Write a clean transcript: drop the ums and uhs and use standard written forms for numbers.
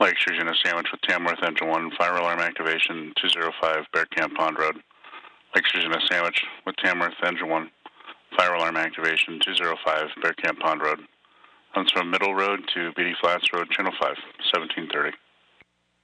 Lakeshrews Unit Sandwich with Tamworth Engine 1, fire alarm activation 205 Bear Camp Pond Road. Lakeshrews Unit Sandwich with Tamworth Engine 1, fire alarm activation 205 Bear Camp Pond Road. Runs from Middle Road to Beatty Flats Road, Channel 5, 1730.